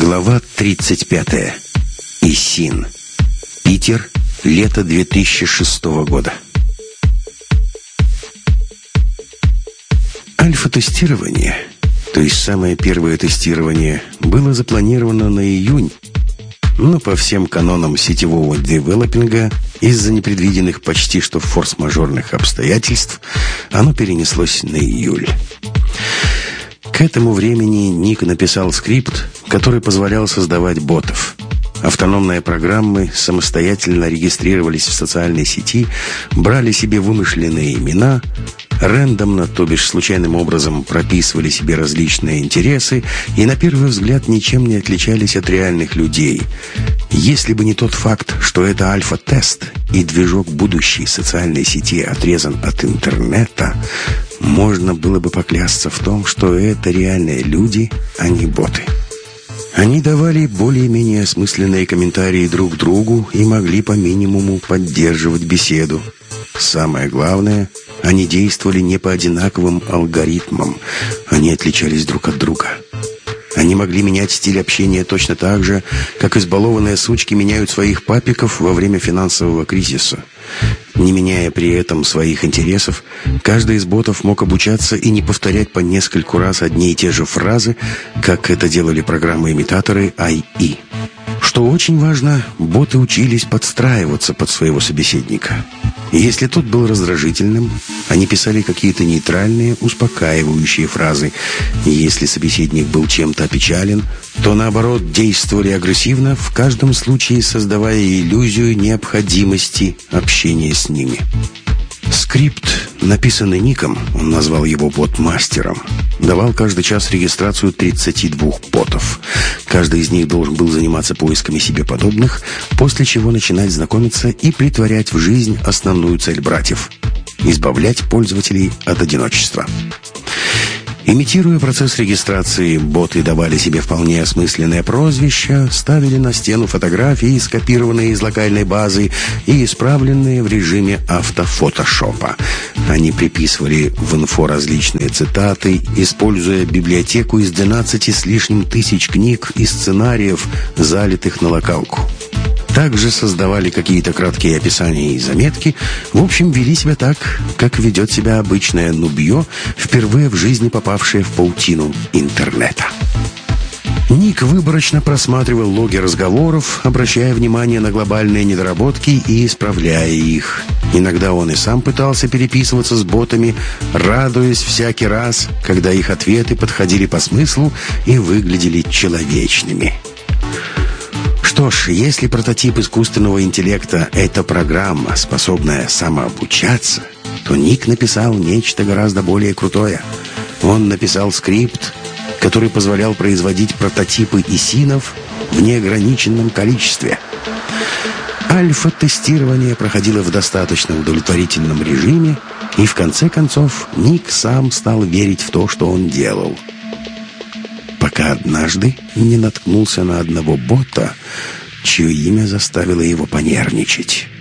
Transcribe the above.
Глава 35. ИСИН. Питер. Лето 2006 года. Альфа-тестирование, то есть самое первое тестирование, было запланировано на июнь, но по всем канонам сетевого девелопинга из-за непредвиденных почти что форс-мажорных обстоятельств оно перенеслось на июль. К этому времени Ник написал скрипт, который позволял создавать ботов. Автономные программы самостоятельно регистрировались в социальной сети, брали себе вымышленные имена, рандомно, то бишь случайным образом, прописывали себе различные интересы и на первый взгляд ничем не отличались от реальных людей. Если бы не тот факт, что это альфа-тест и движок будущей социальной сети отрезан от интернета, можно было бы поклясться в том, что это реальные люди, а не боты. Они давали более-менее осмысленные комментарии друг другу и могли по минимуму поддерживать беседу. Самое главное, они действовали не по одинаковым алгоритмам, они отличались друг от друга. Они могли менять стиль общения точно так же, как избалованные сучки меняют своих папиков во время финансового кризиса. Не меняя при этом своих интересов, каждый из ботов мог обучаться и не повторять по нескольку раз одни и те же фразы, как это делали программы-имитаторы IE. Что очень важно, боты учились подстраиваться под своего собеседника. Если тот был раздражительным, они писали какие-то нейтральные, успокаивающие фразы. Если собеседник был чем-то опечален, то наоборот действовали агрессивно, в каждом случае создавая иллюзию необходимости общения с ними. Скрипт, написанный Ником, он назвал его бот-мастером, давал каждый час регистрацию 32 ботов. Каждый из них должен был заниматься поисками себе подобных, после чего начинать знакомиться и притворять в жизнь основную цель братьев – избавлять пользователей от одиночества. Имитируя процесс регистрации, боты давали себе вполне осмысленное прозвище, ставили на стену фотографии, скопированные из локальной базы и исправленные в режиме автофотошопа. Они приписывали в инфо различные цитаты, используя библиотеку из 12 с лишним тысяч книг и сценариев, залитых на локалку. Также создавали какие-то краткие описания и заметки. В общем, вели себя так, как ведет себя обычное нубье, впервые в жизни попавшее в паутину интернета. Ник выборочно просматривал логи разговоров, обращая внимание на глобальные недоработки и исправляя их. Иногда он и сам пытался переписываться с ботами, радуясь всякий раз, когда их ответы подходили по смыслу и выглядели человечными. Что ж, если прототип искусственного интеллекта — это программа, способная самообучаться, то Ник написал нечто гораздо более крутое. Он написал скрипт, который позволял производить прототипы ИСИНов в неограниченном количестве. Альфа-тестирование проходило в достаточно удовлетворительном режиме, и в конце концов Ник сам стал верить в то, что он делал. Пока однажды не наткнулся на одного бота, чье имя заставило его понервничать.